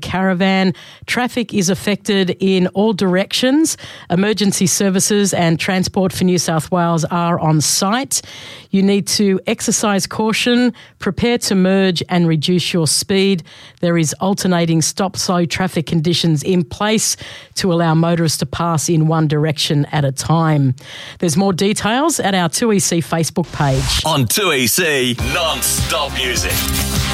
caravan. Traffic is affected in all directions. Emergency services and Transport for New South Wales are on site. You need to exercise caution, prepare to merge and reduce your speed. There is alternating stop-slow traffic conditions in place to allow motorists to pass in one direction at a time. There's more details at our 2EC Facebook page. On 2EC, non-stop music.